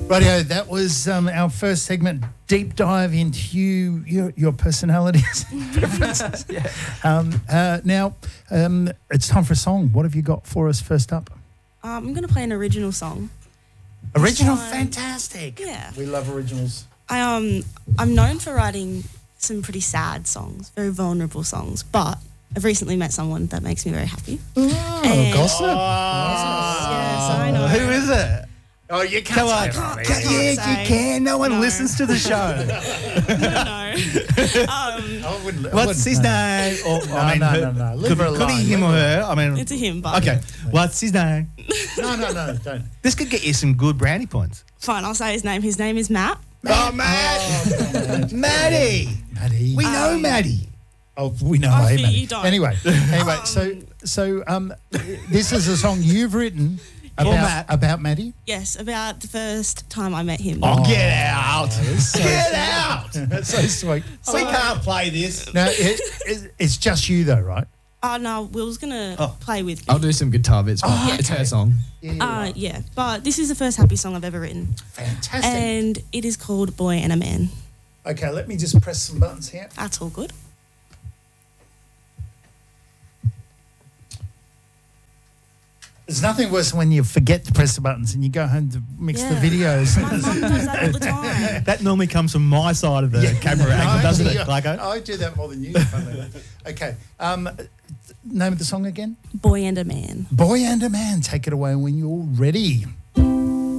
Rightio, that was our first segment, deep dive into your personalities and preferences. Now, it's time for a song. What have you got for us first up? I'm going to play an original song. Original, fantastic. Yeah. We love originals. I'm known for writing some pretty sad songs, very vulnerable songs, but I've recently met someone that makes me very happy. Oh, gossip. Yes, I know. Who is it? Oh, you can't Come on. say that. Can't Yeah, say. you can. No one No. listens to the show. No. I wouldn't. What's his name? Or, No. Leave her Could alone. he, him, or her? I mean, It's a him, but okay. What's his name? No, don't. This could get you some good brownie points. fine, I'll say his name. His name is Matt. Oh, Matt. Maddie. Maddie. We know Maddie. Oh, we know. Oh, hey, you Maddie. don't. Anyway, so this is a song you've written about Maddie. Yes, about the first time I met him. Oh, get out. So Get out. That's so sweet. We can't play this. Now, it's just you though, right? No, Will's going to play with me. I'll do some guitar bits, but it's her song. Yeah, but this is the first happy song I've ever written. Fantastic. And it is called Boy and a Man. Okay, let me just press some buttons here. That's all good. There's nothing worse than when you forget to press the buttons and you go home to mix the videos. My mum does that all the time. That normally comes from my side of the camera angle, doesn't it, Clarko? I do that more than you. funnily enough. Okay. Name of the song again? Boy and a Man. Boy and a Man. Take it away when you're ready.